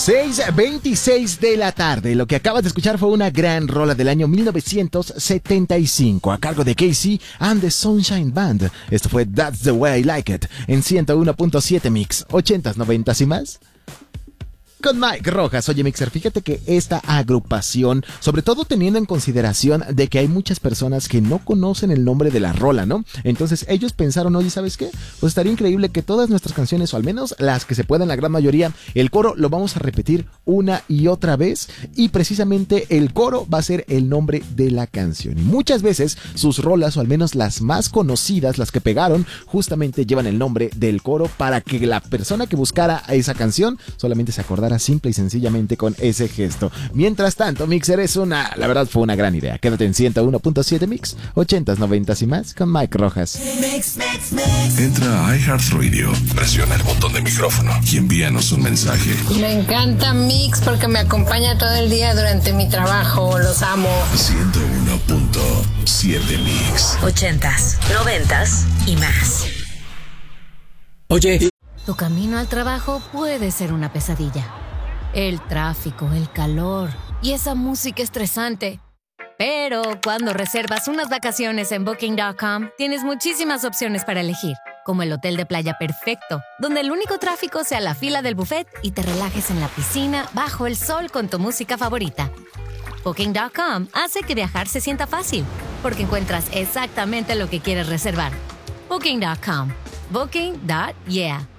6:26 de la tarde. Lo que acabas de escuchar fue una gran rola del año 1975 a cargo de Casey and the Sunshine Band. Esto fue That's the Way I Like It en 101.7 Mix, 80s, 90s y más. Con Mike Rojas. Oye, Mixer, fíjate que esta agrupación, sobre todo teniendo en consideración de que hay muchas personas que no conocen el nombre de la rola, ¿no? Entonces ellos pensaron, oye, ¿sabes qué? Pues estaría increíble que todas nuestras canciones, o al menos las que se puedan, la gran mayoría, el coro lo vamos a repetir una y otra vez, y precisamente el coro va a ser el nombre de la canción. Y muchas veces sus rolas, o al menos las más conocidas, las que pegaron, justamente llevan el nombre del coro para que la persona que buscara a esa canción solamente se acordara simple y sencillamente con ese gesto. Mientras tanto, Mixer, la verdad fue una gran idea. Quédate en 101.7 Mix, 80s, 90s y más con Mike Rojas. Mix. Entra a iHeartRadio, presiona el botón de micrófono y envíanos un mensaje. Me encanta Mix porque me acompaña todo el día durante mi trabajo. Los amo. 101.7 Mix. 80s, 90s y más. Oye, tu camino al trabajo puede ser una pesadilla. El tráfico, el calor y esa música estresante. Pero cuando reservas unas vacaciones en Booking.com, tienes muchísimas opciones para elegir, como el hotel de playa perfecto, donde el único tráfico sea la fila del buffet y te relajes en la piscina bajo el sol con tu música favorita. Booking.com hace que viajar se sienta fácil, porque encuentras exactamente lo que quieres reservar. Booking.com. Booking.yeah.